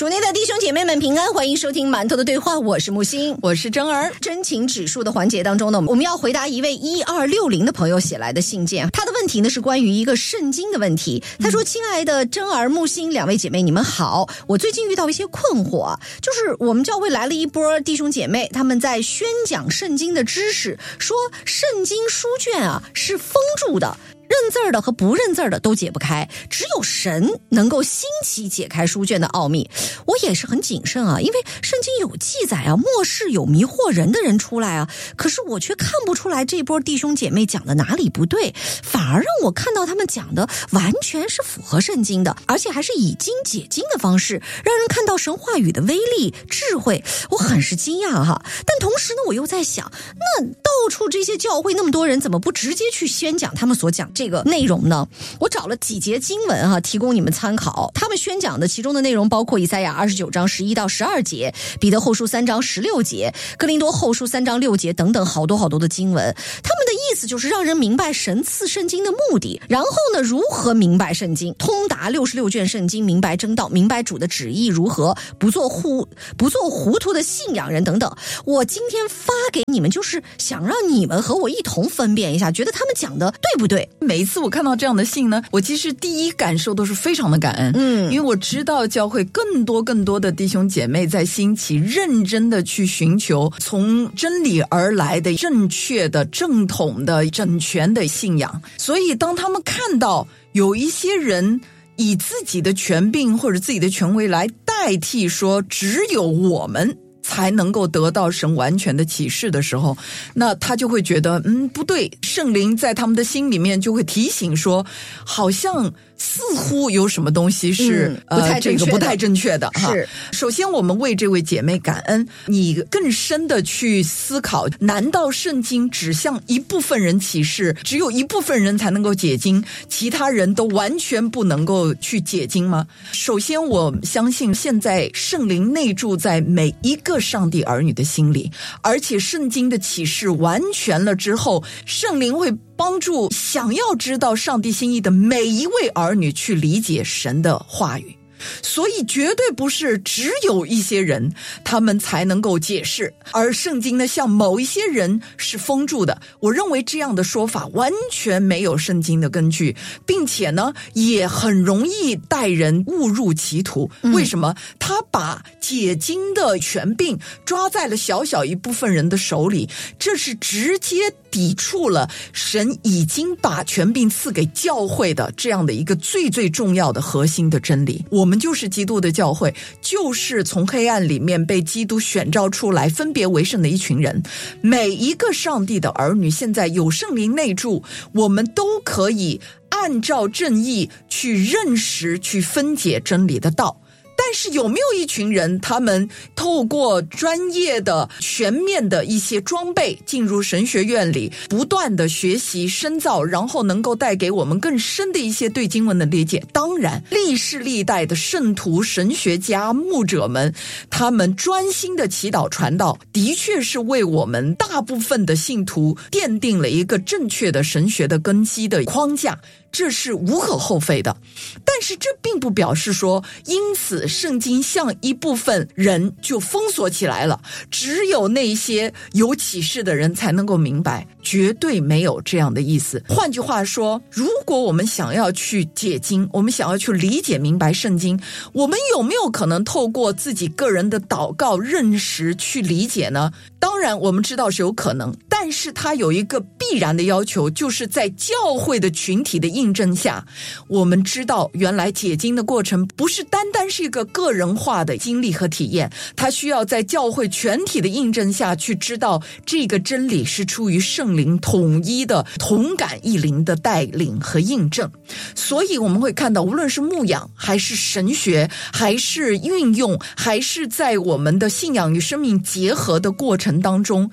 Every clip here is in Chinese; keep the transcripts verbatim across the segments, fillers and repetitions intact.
主内的弟兄姐妹们平安，欢迎收听馒头的对话，我是木星， 我是真儿。 真情指数的环节当中呢，我们要回答一位一二六零的朋友写来的信件。他的问题呢是关于一个圣经的问题。他说：亲爱的真儿、木星两位姐妹，你们好，我最近遇到一些困惑，就是我们教会来了一波弟兄姐妹，他们在宣讲圣经的知识，说圣经书卷啊是封住的，认字儿的和不认字儿的都解不开，只有神能够兴起解开书卷的奥秘。我也是很谨慎啊，因为圣经有记载啊，末世有迷惑人的人出来啊，可是我却看不出来这波弟兄姐妹讲的哪里不对，反而让我看到他们讲的完全是符合圣经的，而且还是以经解经的方式，让人看到神话语的威力智慧，我很是惊讶哈。但同时呢，我又在想，那到处这些教会那么多人，怎么不直接去宣讲他们所讲这个内容呢？我找了几节经文哈、啊，提供你们参考。他们宣讲的其中的内容包括以赛亚二十九章十一到十二节，彼得后书三章十六节，哥林多后书三章六节等等，好多好多的经文。他们的意思就是让人明白神赐圣经的目的，然后呢，如何明白圣经，通达六十六卷圣经，明白真道，明白主的旨意如何，不做糊不做糊涂的信仰人等等。我今天发给你们，就是想让你们和我一同分辨一下，觉得他们讲的对不对？ 每一次我看到这样的信呢，我其实第一感受都是非常的感恩，嗯，因为我知道教会更多更多的弟兄姐妹在兴起，认真的去寻求从真理而来的正确的正统的整全的信仰。所以当他们看到有一些人以自己的权柄或者自己的权威来代替说只有我们才能够得到神完全的启示的时候，那他就会觉得嗯不对，圣灵在他们的心里面就会提醒说，好像似乎有什么东西是、 嗯、不太正确的、 呃、这个不太正确的哈。 是， 首先我们为这位姐妹感恩，你更深的去思考，难道圣经只向一部分人启示，只有一部分人才能够解经，其他人都完全不能够去解经吗？首先我相信现在圣灵内住在每一个上帝儿女的心里，而且圣经的启示完全了之后，圣灵会帮助想要知道上帝心意的每一位儿女去理解神的话语。所以绝对不是只有一些人他们才能够解释，而圣经呢向某一些人是封住的。我认为这样的说法完全没有圣经的根据，并且呢也很容易带人误入歧途。为什么？他把解经的权柄抓在了小小一部分人的手里，这是直接抵触了神已经把权柄赐给教会的这样的一个最最重要的核心的真理。我们就是基督的教会，就是从黑暗里面被基督选召出来分别为圣的一群人。每一个上帝的儿女现在有圣灵内住，我们都可以按照正义去认识去分解真理的道。但是有没有一群人，他们透过专业的全面的一些装备进入神学院里，不断的学习深造，然后能够带给我们更深的一些对经文的理解？当然历世历代的圣徒神学家牧者们，他们专心的祈祷传道，的确是为我们大部分的信徒奠定了一个正确的神学的根基的框架，这是无可厚非的。但是这并不表示说因此圣经向一部分人就封锁起来了，只有那些有启示的人才能够明白，绝对没有这样的意思。换句话说，如果我们想要去解经，我们想要去理解明白圣经，我们有没有可能透过自己个人的祷告认识去理解呢？当然我们知道是有可能，但是它有一个必然的要求，就是在教会的群体的印证下，我们知道原来解经的过程不是单单是一个个人化的经历和体验，它需要在教会全体的印证下去知道这个真理是出于圣灵统一的同感一灵的带领和印证。所以我们会看到，无论是牧养还是神学还是运用，还是在我们的信仰与生命结合的过程当中，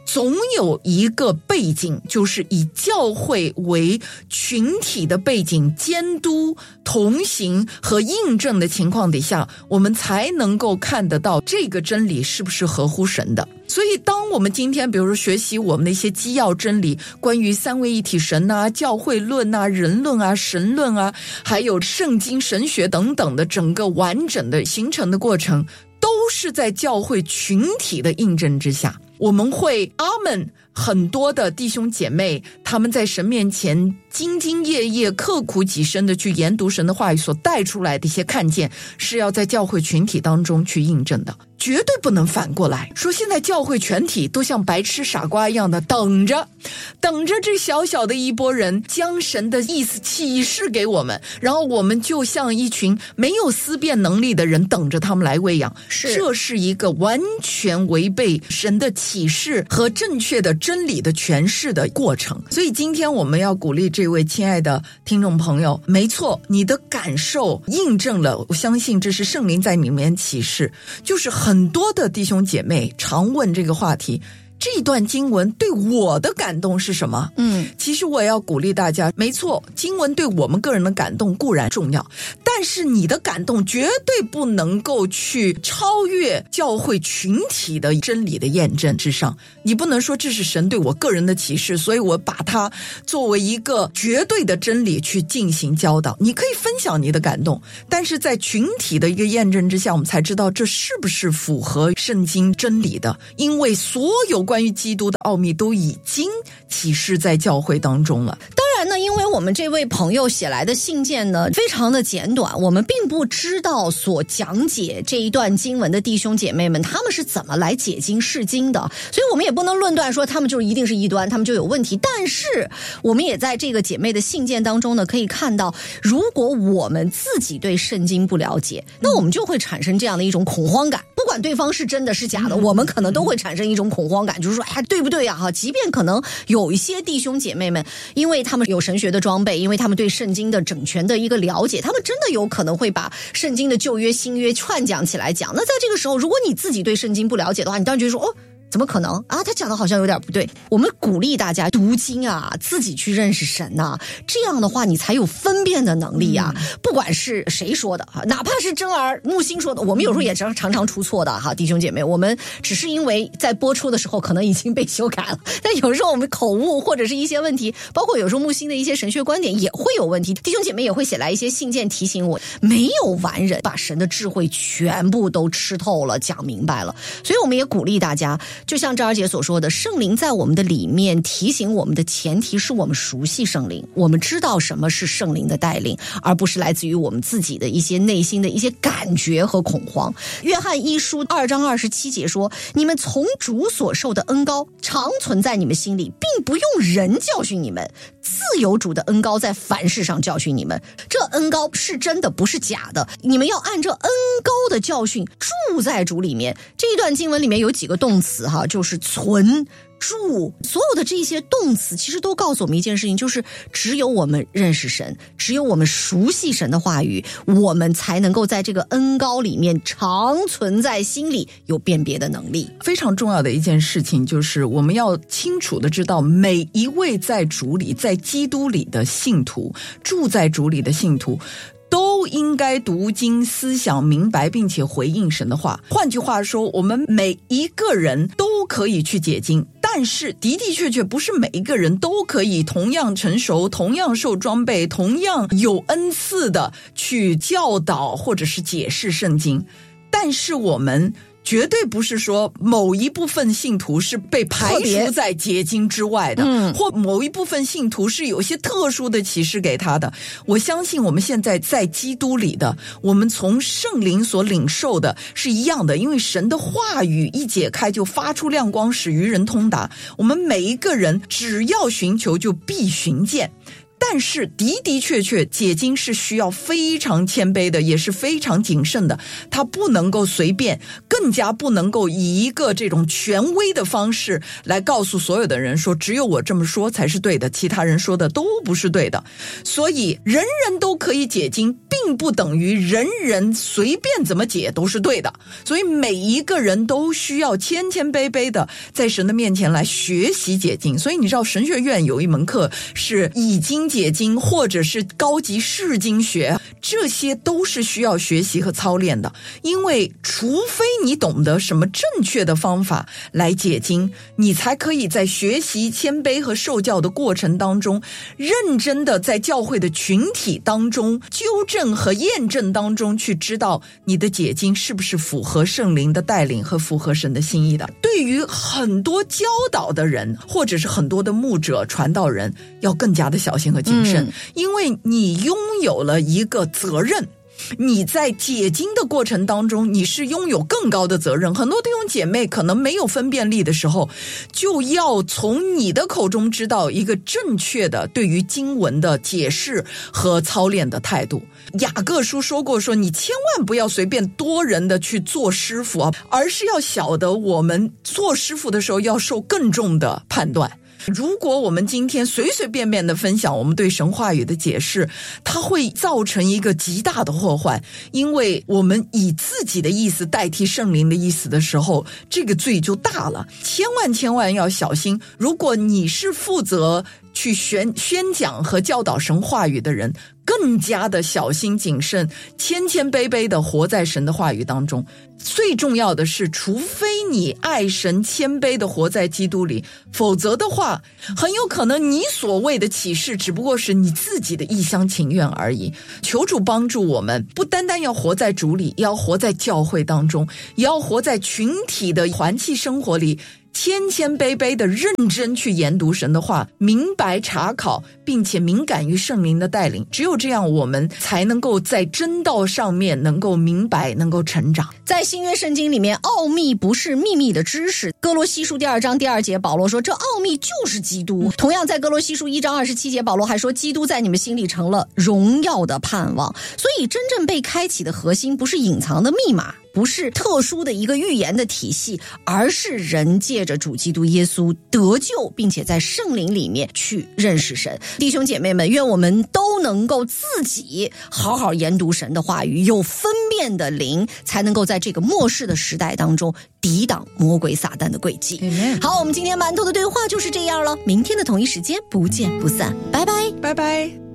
总有一个背景，就是以教会为群体的背景，监督、同行和印证的情况底下，我们才能够看得到这个真理是不是合乎神的。所以当我们今天比如说学习我们的一些基要真理，关于三位一体神啊、教会论啊、人论啊、神论啊，还有圣经神学等等的整个完整的形成的过程，都是在教会群体的印证之下。我们会阿们很多的弟兄姐妹，他们在神面前兢兢业业、刻苦己身的去研读神的话语，所带出来的一些看见，是要在教会群体当中去印证的，绝对不能反过来说现在教会全体都像白痴傻瓜一样的等着等着这小小的一波人将神的意思启示给我们，然后我们就像一群没有思辨能力的人等着他们来喂养。 是， 这是一个完全违背神的启示和正确的真理的诠释的过程。所以今天我们要鼓励这位亲爱的听众朋友，没错，你的感受印证了，我相信这是圣灵在你里面启示。就是很多的弟兄姐妹常问这个话题，这段经文对我的感动是什么？嗯，其实我也要鼓励大家，没错，经文对我们个人的感动固然重要，但是你的感动绝对不能够去超越教会群体的真理的验证之上。你不能说这是神对我个人的启示，所以我把它作为一个绝对的真理去进行教导。你可以分享你的感动，但是在群体的一个验证之下，我们才知道这是不是符合圣经真理的，因为所有关于基督的奥秘都已经启示在教会当中了。 当然呢，因为我们这位朋友写来的信件呢非常的简短，我们并不知道所讲解这一段经文的弟兄姐妹们他们是怎么来解经释经的，所以我们也不能论断说他们就一定是异端，他们就有问题。但是我们也在这个姐妹的信件当中呢可以看到，如果我们自己对圣经不了解，那我们就会产生这样的一种恐慌感，不管对方是真的是假的，我们可能都会产生一种恐慌感，就是说哎，对不对呀？哈，即便可能有一些弟兄姐妹们，因为他们有神学的装备，因为他们对圣经的整全的一个了解，他们真的有可能会把圣经的旧约新约串讲起来讲。那在这个时候，如果你自己对圣经不了解的话，你当然觉得说哦，怎么可能啊？他讲的好像有点不对。我们鼓励大家读经啊，自己去认识神啊，这样的话你才有分辨的能力啊。嗯、不管是谁说的哈，哪怕是真儿木星说的，我们有时候也常常常出错的哈，弟兄姐妹，我们只是因为在播出的时候可能已经被修改了，但有时候我们口误或者是一些问题，包括有时候木星的一些神学观点也会有问题，弟兄姐妹也会写来一些信件提醒我，没有完人把神的智慧全部都吃透了讲明白了。所以我们也鼓励大家，就像张儿姐所说的，圣灵在我们的里面提醒我们的前提是我们熟悉圣灵，我们知道什么是圣灵的带领，而不是来自于我们自己的一些内心的一些感觉和恐慌。约翰一书二章二十七节说，你们从主所受的恩膏常存在你们心里，并不用人教训你们，自有主的恩膏在凡事上教训你们。这恩膏是真的，不是假的，你们要按这恩膏的教训住在主里面。这一段经文里面有几个动词哈，就是存、住，所有的这些动词其实都告诉我们一件事情，就是只有我们认识神，只有我们熟悉神的话语，我们才能够在这个恩膏里面常存在心里，有辨别的能力。 非常重要的一件事情就是我们要清楚的知道，每一位在主里，在基督里的信徒，住在主里的信徒，都应该读经思想明白并且回应神的话。换句话说，我们每一个人都可以去解经，但是的的确确不是每一个人都可以同样成熟，同样受装备，同样有恩赐的去教导或者是解释圣经。但是我们绝对不是说某一部分信徒是被排除在结经之外的，嗯，或某一部分信徒是有些特殊的启示给他的。我相信我们现在在基督里的，我们从圣灵所领受的是一样的，因为神的话语一解开就发出亮光，使愚人通达。我们每一个人只要寻求就必寻见。 但是的的确确解经是需要非常谦卑的，也是非常谨慎的，他不能够随便，更加不能够以一个这种权威的方式来告诉所有的人说只有我这么说才是对的，其他人说的都不是对的。所以人人都可以解经，并不等于人人随便怎么解都是对的，所以每一个人都需要谦谦卑卑的在神的面前来学习解经。所以你知道神学院有一门课是以经解经，或者是高级释经学，这些都是需要学习和操练的。因为除非你懂得什么正确的方法来解经，你才可以在学习谦卑和受教的过程当中，认真的在教会的群体当中纠正和验证当中去知道你的解经是不是符合圣灵的带领和符合神的心意的。对于很多教导的人，或者是很多的牧者传道人，要更加的小心和谨慎、嗯、因为你拥有了一个责任，你在解经的过程当中你是拥有更高的责任。很多弟兄姐妹可能没有分辨力的时候，就要从你的口中知道一个正确的对于经文的解释和操练的态度。雅各书说过，说你千万不要随便多人的去做师傅啊，而是要晓得我们做师傅的时候要受更重的判断。如果我们今天随随便便的分享我们对神话语的解释，它会造成一个极大的祸患，因为我们以自己的意思代替圣灵的意思的时候，这个罪就大了。千万千万要小心，如果你是负责去宣宣讲和教导神话语的人，更加的小心谨慎，谦谦卑卑的活在神的话语当中。最重要的是，除非你爱神，谦卑的活在基督里，否则的话，很有可能你所谓的启示只不过是你自己的一厢情愿而已。求主帮助我们，不单单要活在主里，也要活在教会当中，也要活在群体的团契生活里，谦谦卑卑的认真去研读神的话，明白查考，并且敏感于圣灵的带领。只有这样，我们才能够在真道上面能够明白，能够成长。 在新约圣经里面，奥秘不是秘密的知识。哥罗西书第二章第二节，保罗说这奥秘就是基督。同样在哥罗西书一章二十七节，保罗还说基督在你们心里成了荣耀的盼望。所以真正被开启的核心不是隐藏的密码，不是特殊的一个预言的体系，而是人借着主基督耶稣得救，并且在圣灵里面去认识神。弟兄姐妹们，愿我们都能够自己好好研读神的话语，有分辨的灵，才能够在这个末世的时代当中抵挡魔鬼撒旦的诡计。好，我们今天馒头的对话就是这样了，明天的同一时间不见不散，拜拜， 拜拜。